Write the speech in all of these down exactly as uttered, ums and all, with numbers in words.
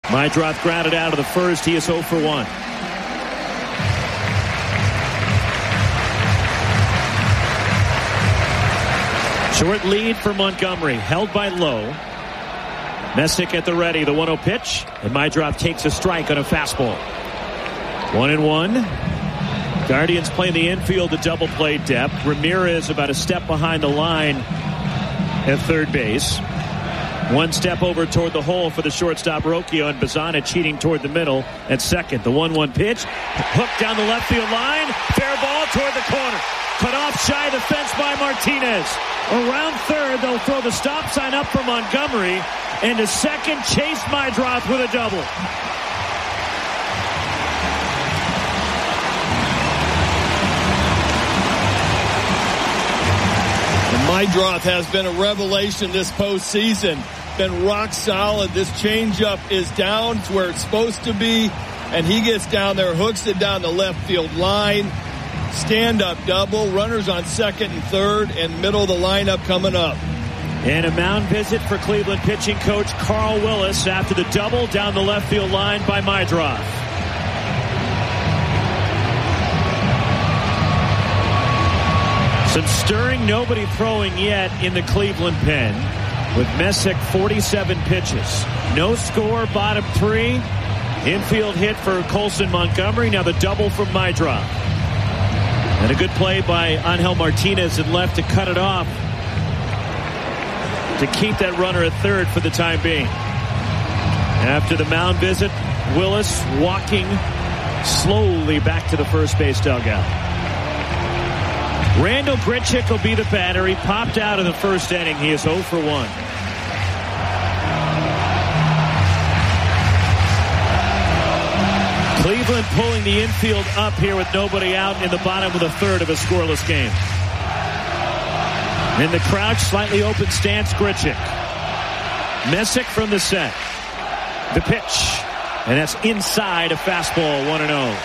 Meidroth grounded out of the first. He is oh for one. Short lead for Montgomery, held by Lowe. Messick at the ready, the one oh pitch, and Meidroth takes a strike on a fastball. One and one. Guardians playing the infield to double play depth. Ramirez about a step behind the line at third base. One step over toward the hole for the shortstop Rocchio, and Bazana cheating toward the middle at second. The one one pitch, hooked down the left field line, fair ball toward the corner. Cut off shy of the fence by Martinez. Around third, they'll throw the stop sign up for Montgomery, and to second, Chase Meidroth with a double. Meidroth has been a revelation this postseason. Been rock solid. This changeup is down to where it's supposed to be, and he gets down there, hooks it down the left field line. Stand-up double. Runners on second and third, and middle of the lineup coming up. And a mound visit for Cleveland pitching coach Carl Willis after the double down the left field line by Meidroth. Some stirring, nobody throwing yet in the Cleveland pen with Messick forty-seven pitches. No score, bottom three. Infield hit for Colson Montgomery. Now the double from Meidroth. And a good play by Angel Martinez at left to cut it off, to keep that runner at third for the time being. After the mound visit, Willis walking slowly back to the first base dugout. Randal Grichuk will be the batter. He popped out in the first inning. He is oh for one. Cleveland pulling the infield up here with nobody out in the bottom of the third of a scoreless game. In the crouch, slightly open stance, Grichuk. Messick from the set. The pitch. And that's inside a fastball, one and oh.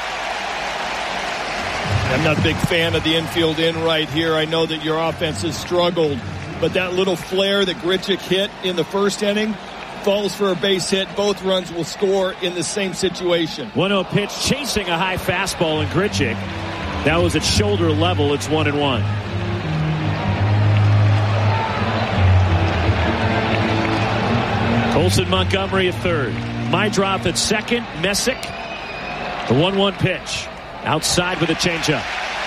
I'm not a big fan of the infield in right here. I know that your offense has struggled, but that little flare that Grichuk hit in the first inning falls for a base hit. Both runs will score in the same situation. one oh pitch, chasing a high fastball in Grichuk. That was at shoulder level. It's one and one. Colson Montgomery at third. Meidroth at second. Messick. The one one pitch. Outside with a changeup.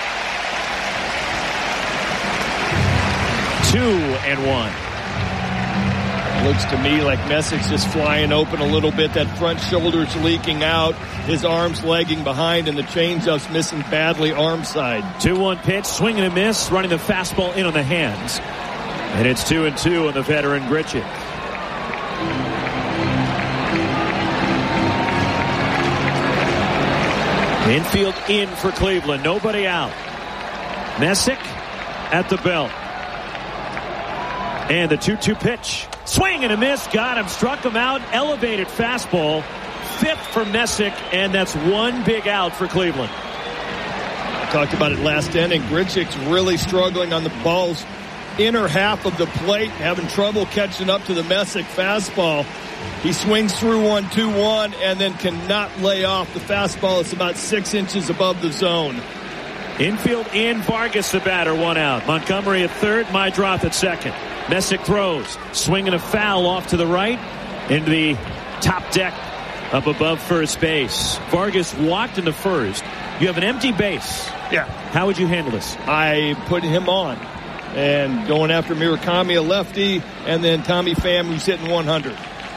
Two and one. Looks to me like Messick's just flying open a little bit. That front shoulder's leaking out. His arms lagging behind, and the changeup's missing badly arm side. two one pitch, swing and a miss, running the fastball in on the hands. And it's two and two on the veteran Grichuk. Infield in for Cleveland. Nobody out. Messick at the belt. And the two two pitch. Swing and a miss. Got him. Struck him out. Elevated fastball. Fifth for Messick. And that's one big out for Cleveland. I talked about it last inning. Grichuk's really struggling on the ball's inner half of the plate. Having trouble catching up to the Messick fastball. He swings through one two one and then cannot lay off the fastball. It's about six inches above the zone. Infield in, Vargas the batter, one out. Montgomery at third, Meidroth at second. Messick throws, swinging a foul off to the right into the top deck up above first base. Vargas walked in the first. You have an empty base. Yeah. How would you handle this? I put him on and going after Murakami, a lefty, and then Tommy Pham, who's hitting one hundred.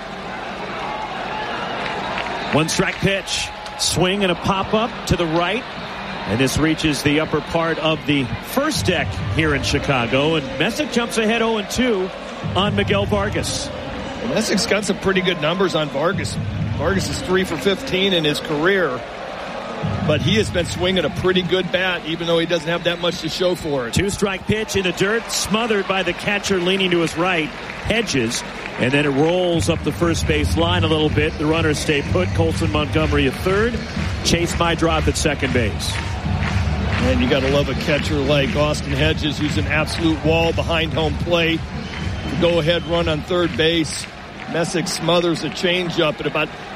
One strike pitch, swing and a pop-up to the right. And this reaches the upper part of the first deck here in Chicago. And Messick jumps ahead oh and two on Miguel Vargas. Well, Messick's got some pretty good numbers on Vargas. Vargas is three for fifteen in his career. But he has been swinging a pretty good bat, even though he doesn't have that much to show for it. Two-strike pitch in the dirt, smothered by the catcher leaning to his right, Hedges. And then it rolls up the first base line a little bit. The runners stay put. Colson Montgomery at third. Chase Meidroth at second base. And you got to love a catcher like Austin Hedges, who's an absolute wall behind home plate. The go-ahead run on third base. Messick smothers a changeup at about